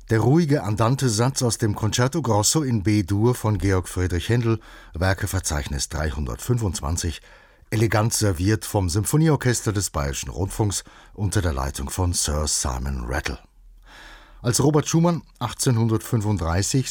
Der ruhige Andante-Satz aus dem Concerto Grosso in B-Dur von Georg Friedrich Händel, Werkeverzeichnis 325, elegant serviert vom Symphonieorchester des Bayerischen Rundfunks unter der Leitung von Sir Simon Rattle. Als Robert Schumann 1835